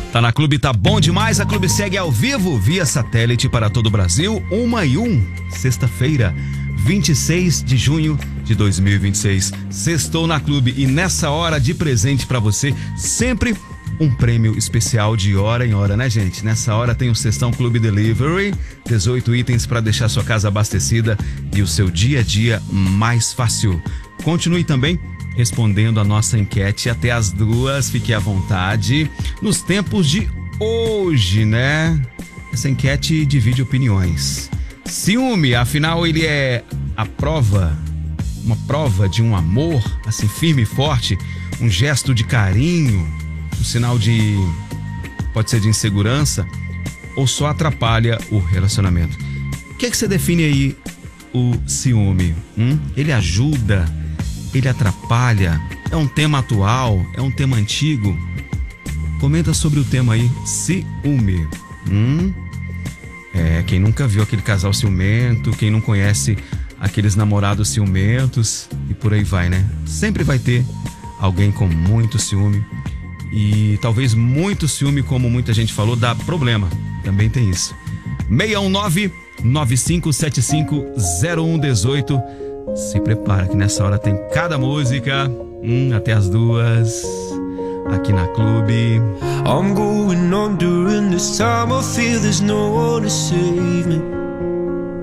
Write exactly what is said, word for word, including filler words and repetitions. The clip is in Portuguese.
Tá na Clube, tá bom demais. A Clube segue ao vivo via satélite para todo o Brasil. Uma e um, sexta-feira, vinte e seis de junho de dois mil e vinte e seis. Sextou na Clube e nessa hora de presente para você, sempre um prêmio especial de hora em hora, né, gente? Nessa hora tem o Sextão Clube Delivery, dezoito itens para deixar sua casa abastecida e o seu dia a dia mais fácil. Continue também respondendo a nossa enquete até as duas, fique à vontade. Nos tempos de hoje, né? Essa enquete divide opiniões. Ciúme, afinal, ele é a prova, uma prova de um amor, assim, firme e forte, um gesto de carinho, um sinal de, pode ser de insegurança, ou só atrapalha o relacionamento? O que é que você define aí o ciúme? Hum? Ele ajuda? Ele atrapalha? É um tema atual? É um tema antigo? Comenta sobre o tema aí, ciúme. Hum? É, quem nunca viu aquele casal ciumento, quem não conhece aqueles namorados ciumentos e por aí vai, né? Sempre vai ter alguém com muito ciúme e talvez muito ciúme, como muita gente falou, dá problema. Também tem isso. seis um nove, nove cinco sete cinco, zero um um oito. Se prepara que nessa hora tem cada música, hum, até as duas, aqui na Clube. I'm going on during this time. I feel there's no one to save me.